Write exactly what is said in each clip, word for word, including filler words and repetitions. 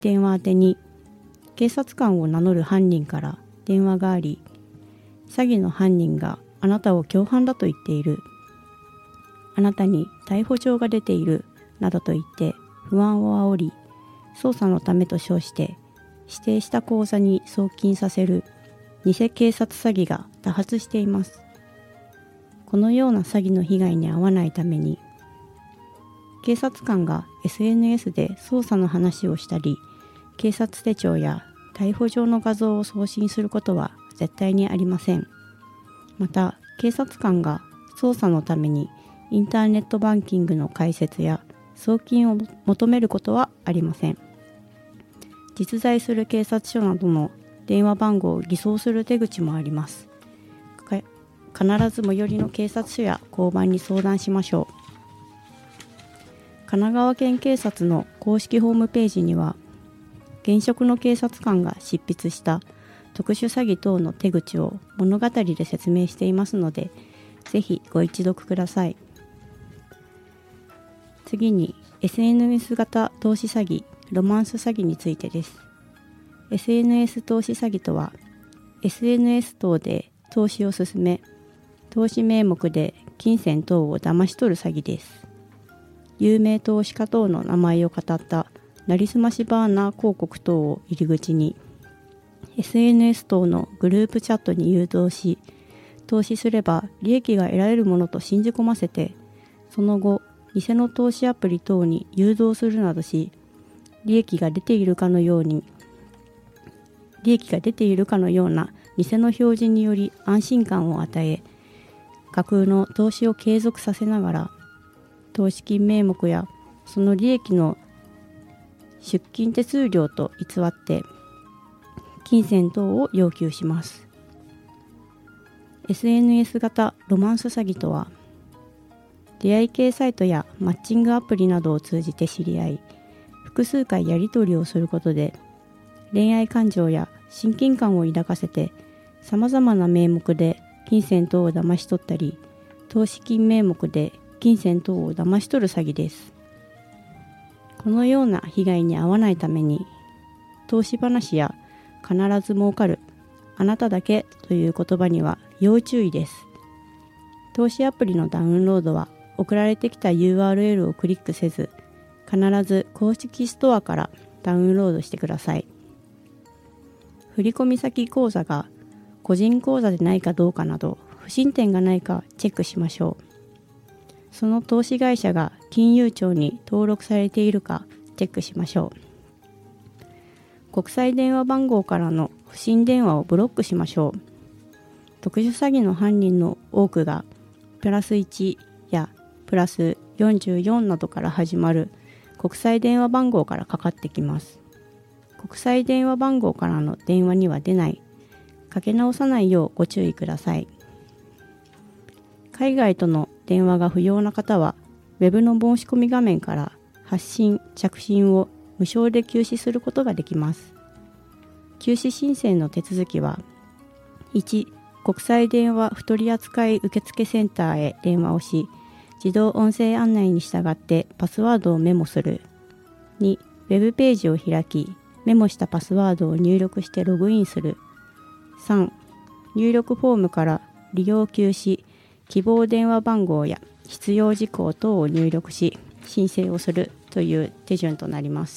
電話宛てに警察官を名乗る犯人から電話があり、詐欺の犯人があなたを共犯だと言っている、あなたに逮捕状が出ているなどと言って不安を煽り、捜査のためと称して指定した口座に送金させる偽警察詐欺が多発しています。このような詐欺の被害に遭わないために、警察官が エスエヌエス で捜査の話をしたり、警察手帳や逮捕状の画像を送信することは絶対にありません。また、警察官が捜査のためにインターネットバンキングの開設や送金を求めることはありません。実在する警察署などの電話番号を偽装する手口もあります。必ず最寄りの警察署や交番に相談しましょう。神奈川県警察の公式ホームページには、現職の警察官が執筆した特殊詐欺等の手口を物語で説明していますので、ぜひご一読ください。次に エスエヌエス 型投資詐欺、ロマンス詐欺についてです。エスエヌエス 投資詐欺とは、エスエヌエス 等で投資を勧め、投資名目で金銭等を騙し取る詐欺です。有名投資家等の名前を語ったなりすましバーナー広告等を入り口に、エスエヌエス 等のグループチャットに誘導し、投資すれば利益が得られるものと信じ込ませて、その後、偽の投資アプリ等に誘導するなどし、利益が出ているかのように、利益が出ているかのような偽の表示により安心感を与え、架空の投資を継続させながら、投資金名目やその利益の出金手数料と偽って金銭等を要求します。エスエヌエス 型ロマンス詐欺とは、出会い系サイトやマッチングアプリなどを通じて知り合い、複数回やり取りをすることで、恋愛感情や親近感を抱かせて、さまざまな名目で金銭等を騙し取ったり、投資金名目で金銭等を騙し取る詐欺です。このような被害に遭わないために、投資話や必ず儲かる、あなただけという言葉には要注意です。投資アプリのダウンロードは送られてきた ユーアールエル をクリックせず、必ず公式ストアからダウンロードしてください。振込先口座が個人口座でないかどうかなど、不審点がないかチェックしましょう。その投資会社が金融庁に登録されているかチェックしましょう。国際電話番号からの不審電話をブロックしましょう。特殊詐欺の犯人の多くがプラスいちやプラスよんじゅうよんなどから始まる国際電話番号からかかってきます。国際電話番号からの電話には出ない、かけ直さないようご注意ください。海外との電話が不要な方は、ウェブの申し込み画面から発信・着信を無償で休止することができます。休止申請の手続きは、いち、国際電話不取扱受付センターへ電話をし、自動音声案内に従ってパスワードをメモする。に、ウェブページを開き、メモしたパスワードを入力してログインする。さん、入力フォームから利用休止、希望電話番号や必要事項等を入力し、申請をするという手順となります。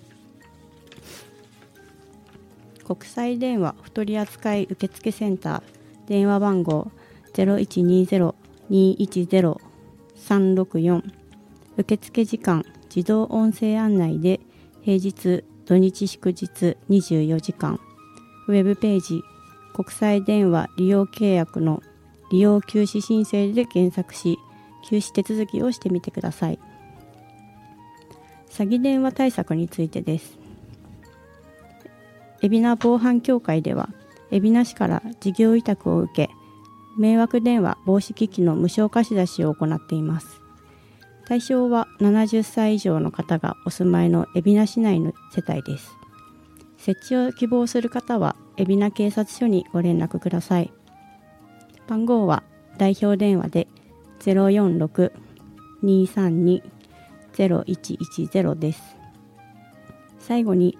国際電話不取扱受付センター電話番号 ゼロいちにゼロ にいちゼロ さんろくよん 受付時間自動音声案内で平日土日祝日にじゅうよじかん。ウェブページ国際電話利用契約の利用休止申請で検索し、休止手続きをしてみてください。詐欺電話対策についてです。海老名防犯協会では、海老名市から事業委託を受け、迷惑電話防止機器の無償貸し出しを行っています。対象はななじゅっさい以上の方がお住まいの海老名市内の世帯です。設置を希望する方は、海老名警察署にご連絡ください。番号は代表電話で ゼロよんろく にーさんに ゼロいちいちゼロ です。 最後に